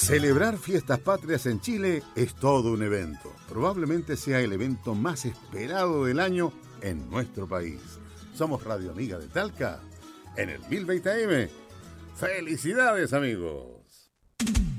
Celebrar fiestas patrias en Chile es todo un evento. Probablemente sea el evento más esperado del año en nuestro país. Somos Radio Amiga de Talca en el 1020 AM. ¡Felicidades, amigos!